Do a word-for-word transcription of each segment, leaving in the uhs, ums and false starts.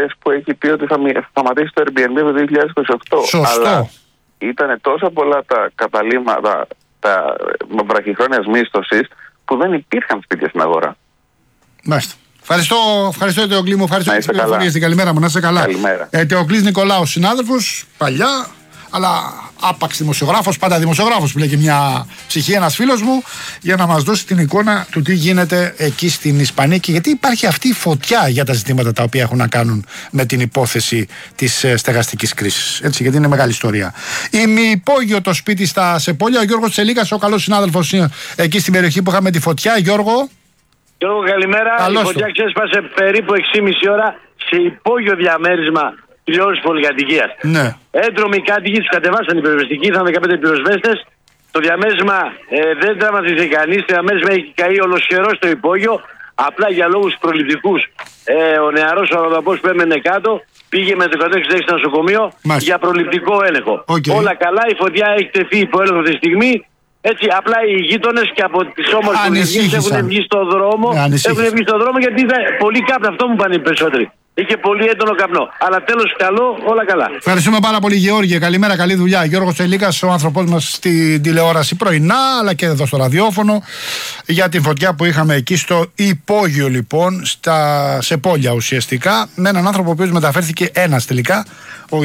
χθες που έχει πει ότι θα σταματήσει το Airbnb το δύο χιλιάδες είκοσι οκτώ. Σωστό. Αλλά ήταν τόσο πολλά τα καταλήμματα τα βραχυχρόνιας μίσθωσης που δεν υπήρχαν σπίτια στην αγορά. Μάλιστα. Ευχαριστώ, ευχαριστώ Τεοκλή μου, ευχαριστώ για τις πληροφορίες. Την καλημέρα μου, να είσαι καλά. Καλημέρα. Ε, Τεοκλής Νικολάου, συνάδελφος, παλιά, αλλά άπαξ δημοσιογράφος, πάντα δημοσιογράφος που λέει και μια ψυχή, ένας φίλος μου, για να μας δώσει την εικόνα του τι γίνεται εκεί στην Ισπανία και γιατί υπάρχει αυτή η φωτιά για τα ζητήματα τα οποία έχουν να κάνουν με την υπόθεση της ε, στεγαστικής κρίσης. Έτσι, γιατί είναι μεγάλη ιστορία. Ημιυπόγειο το σπίτι στα Σεπόλια, ο Γιώργος Τσελίκας, ο καλός συνάδελφος εκεί στην περιοχή που είχαμε τη φωτιά. Γιώργο. Γιώργο, καλημέρα. Καλώς η φωτιά ξέσπασε περίπου έξι και μισή ώρα σε υπόγειο διαμέρισμα τηλεόρασης πολυκατοικίας. Ναι. Έντρομοι κάτοικοι τους κατεβάσαν οι πυροσβεστικοί, ήρθαν δεκαπέντε πυροσβέστες. Το διαμέρισμα ε, δεν τραυματίστηκε κανείς. Το διαμέρισμα έχει καεί ολοσχερό στο υπόγειο. Απλά για λόγους προληπτικούς ε, ο νεαρός οροδαπός που έμενε κάτω πήγε με το εκατόν εξήντα έξι στο νοσοκομείο Μάλιστα. για προληπτικό έλεγχο. Okay. Όλα καλά, η φωτιά έχει τεθεί υπό έλεγχο αυτή τη στιγμή. Έτσι, απλά οι γείτονες και από τις όμορφες περιοχές έχουν βγει στον δρόμο. Έχουν βγει στον δρόμο γιατί ήταν πολύ κάπνο. Αυτό μου πάνε οι περισσότεροι. Είχε πολύ έντονο καπνό. Αλλά τέλος καλό, όλα καλά. Ευχαριστούμε πάρα πολύ, Γεώργια. Καλημέρα, καλή δουλειά. Γιώργος Τσελίκας, ο άνθρωπός μας στην τηλεόραση πρωινά, αλλά και εδώ στο ραδιόφωνο, για την φωτιά που είχαμε εκεί στο υπόγειο, λοιπόν, στα Σεπόλια ουσιαστικά, με έναν άνθρωπο ο οποίος μεταφέρθηκε ένας τελικά, ο,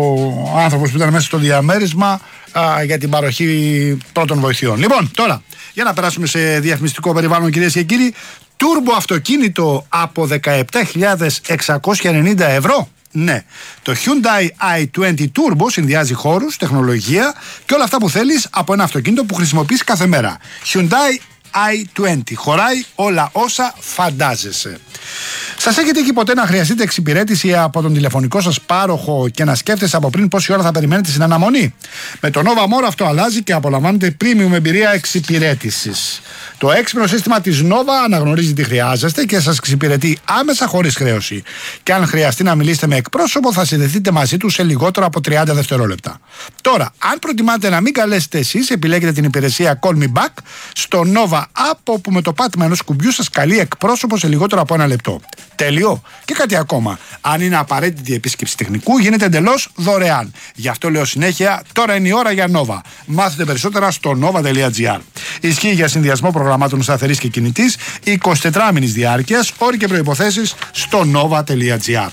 ο άνθρωπος που ήταν μέσα στο διαμέρισμα α, για την παροχή πρώτων βοηθειών. Λοιπόν, τώρα, για να περάσουμε σε διαφημιστικό περιβάλλον, κυρίες και κύριοι. Τούρμπο αυτοκίνητο από δεκαεπτά χιλιάδες εξακόσια ενενήντα ευρώ. Ναι, το Hyundai άι είκοσι Turbo συνδυάζει χώρους, τεχνολογία και όλα αυτά που θέλεις από ένα αυτοκίνητο που χρησιμοποιείς κάθε μέρα. Hyundai άι είκοσι χωράει όλα όσα φαντάζεσαι. Σας έχετε εκεί ποτέ να χρειαστείτε εξυπηρέτηση από τον τηλεφωνικό σας πάροχο και να σκέφτεστε από πριν πόση ώρα θα περιμένετε στην αναμονή? Με το Nova More αυτό αλλάζει και απολαμβάνετε premium εμπειρία εξυπηρέτησης. Το έξυπνο σύστημα της Nova αναγνωρίζει τι χρειάζεστε και σας εξυπηρετεί άμεσα χωρίς χρέωση. Και αν χρειαστεί να μιλήσετε με εκπρόσωπο, θα συνδεθείτε μαζί του σε λιγότερο από τριάντα δευτερόλεπτα. Τώρα, αν προτιμάτε να μην καλέσετε εσείς, επιλέγετε την υπηρεσία Call Me Back στο Nova App, όπου με το πάτημα ενός κουμπιού σας καλεί εκπρόσωπο σε λιγότερο από ένα λεπτό. Τέλειο. Και κάτι ακόμα. Αν είναι απαραίτητη η επίσκεψη τεχνικού, γίνεται εντελώς δωρεάν. Γι' αυτό λέω συνέχεια, τώρα είναι η ώρα για Nova. Μάθετε περισσότερα στο nova τελεία gr. Ισχύει για συνδυασμό προγραμμάτων σταθερής και κινητής, εικοσιτετράμινης διάρκειας, όροι και προϋποθέσεις στο nova τελεία gr.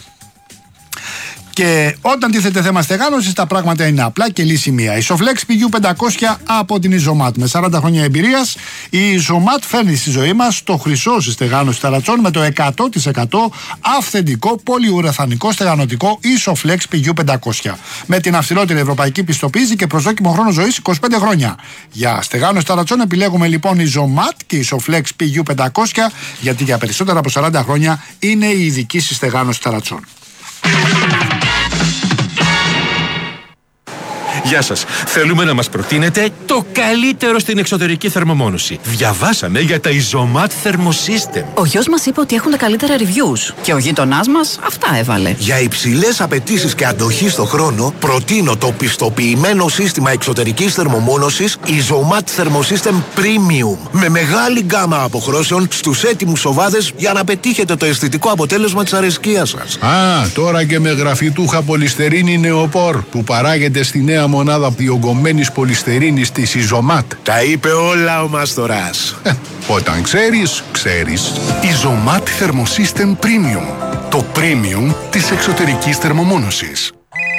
Και όταν τίθεται θέμα στεγάνωσης, τα πράγματα είναι απλά και λύση μία. Η Soflex πι γιου πεντακόσια από την Isomat. Με σαράντα χρόνια εμπειρίας, η Isomat φέρνει στη ζωή μας το χρυσό στη στεγάνωση ταρατσών με το εκατό τοις εκατό αυθεντικό πολυουρεθανικό στεγανοτικό Isoflex πι γιου πεντακόσια. Με την αυστηρότερη ευρωπαϊκή πιστοποίηση και προσδόκιμο χρόνο ζωής είκοσι πέντε χρόνια. Για στεγάνωση ταρατσών επιλέγουμε λοιπόν Isomat και Isoflex πι γιου πεντακόσια, γιατί για περισσότερα από σαράντα χρόνια είναι η ειδική στη στεγάνωση ταρατσών. Γεια σας. Θέλουμε να μας προτείνετε το καλύτερο στην εξωτερική θερμομόνωση. Διαβάσαμε για τα Isomat Thermosystem. Ο γιος μας είπε ότι έχουν τα καλύτερα reviews και ο γείτονάς μας αυτά έβαλε. Για υψηλές απαιτήσεις και αντοχή στο χρόνο, προτείνω το πιστοποιημένο σύστημα εξωτερικής θερμομόνωσης Isomat Thermosystem Premium. Με μεγάλη γκάμα αποχρώσεων στους έτοιμους σοβάδες για να πετύχετε το αισθητικό αποτέλεσμα της αρεσκίας σας. Α, τώρα και με γραφιτούχα πολυστερίνη νεοπόρ που παράγεται στη νέα μονάδα διογκωμένης πολυστερίνης της Isomat. Τα είπε όλα ο Μάστορας. Ε, όταν ξέρεις, ξέρεις. Isomat Thermosystem Premium. Το premium της εξωτερικής θερμομόνωσης.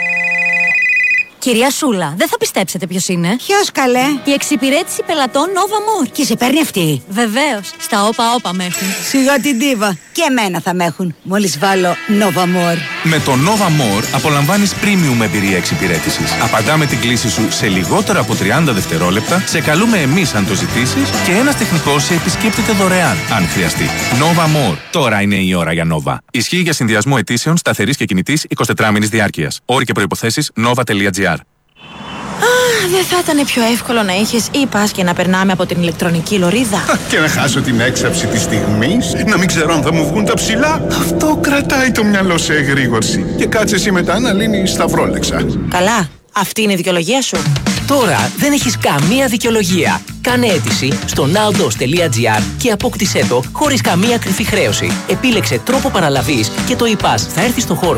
Κυρία Σούλα, δεν θα πιστέψετε ποιος είναι. Ποιος καλέ? Η εξυπηρέτηση πελατών Nova More. Και σε παίρνει αυτή? Βεβαίως. Στα όπα όπα με έχουν. Σιγά την τίβα. Και εμένα θα με έχουν. Μόλις βάλω Nova More. Με το Nova More απολαμβάνεις premium εμπειρία εξυπηρέτησης. Απαντάμε την κλήση σου σε λιγότερα από τριάντα δευτερόλεπτα, σε καλούμε εμείς αν το ζητήσεις και ένας τεχνικός σε επισκέπτεται δωρεάν αν χρειαστεί. Nova More. Τώρα είναι η ώρα για Nova. Ισχύει για συνδυασμό αιτήσεων σταθερής και κινητής εικοσιτετράμινης διάρκειας. Όροι και προϋποθέσεις nova τελεία gr. Δεν θα ήταν πιο εύκολο να είχες ή πας και να περνάμε από την ηλεκτρονική λωρίδα? Και να χάσω την έξαψη της στιγμής, να μην ξέρω αν θα μου βγουν τα ψηλά. Αυτό κρατάει το μυαλό σε εγρήγορση. Και κάτσε εσύ μετά να λύνεις τα βρόλεξα. Καλά, αυτή είναι η δικαιολογία σου. Τώρα δεν έχεις καμία δικαιολογία. Κάνε αίτηση στο nowdos τελεία gr και απόκτησέ το χωρίς καμία κρυφή χρέωση. Επίλεξε τρόπο παραλαβής και το e-pass θα έρθει στο χώρο